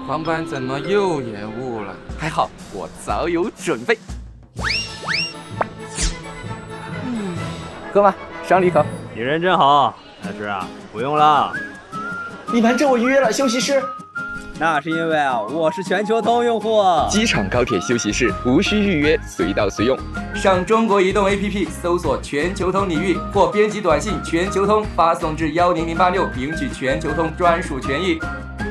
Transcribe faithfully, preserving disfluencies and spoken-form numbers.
航班怎么又延误了？ 还好我早有准备。嗯，喝吧，赏你一口。 你人真好，但是啊，不用了。 你瞒着我预约了休息室。 那是因为啊，我是全球通用户。 机场高铁休息室无需预约，随到随用。 上中国移动 A P P 搜索全球通领域，或编辑短信全球通发送至幺零零八六，领取全球通专属权益。